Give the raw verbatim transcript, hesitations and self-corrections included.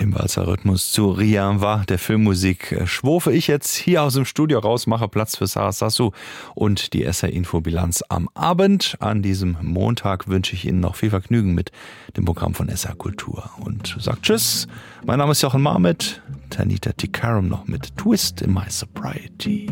Im Walzer Rhythmus zu Rien va, der Filmmusik, schwurfe ich jetzt hier aus dem Studio raus, mache Platz für Sarah Sassou und die S R-Info-Bilanz am Abend. An diesem Montag wünsche ich Ihnen noch viel Vergnügen mit dem Programm von S R Kultur und sagt Tschüss. Mein Name ist Jochen Marmit, Tanita Tikaram noch mit Twist in My Sobriety.